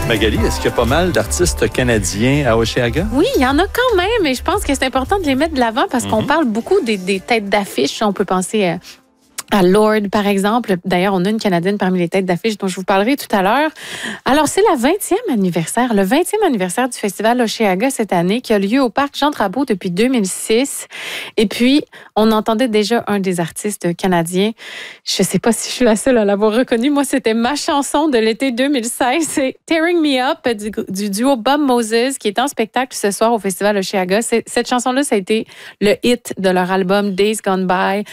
Magali, est-ce qu'il y a pas mal d'artistes canadiens à Hochelaga? Oui, il y en a quand même, et je pense que c'est important de les mettre de l'avant parce qu'on parle beaucoup des têtes d'affiche. On peut penser à Lord, par exemple. D'ailleurs, on a une Canadienne parmi les têtes d'affiche dont je vous parlerai tout à l'heure. Alors, c'est le 20e anniversaire du Festival Hochelaga cette année qui a lieu au Parc Jean-Drapeau depuis 2006. Et puis, on entendait déjà un des artistes canadiens. Je ne sais pas si je suis la seule à l'avoir reconnu. Moi, c'était ma chanson de l'été 2016. C'est Tearing Me Up du duo Bob Moses qui est en spectacle ce soir au Festival Hochelaga. Cette chanson-là, ça a été le hit de leur album Days Gone By.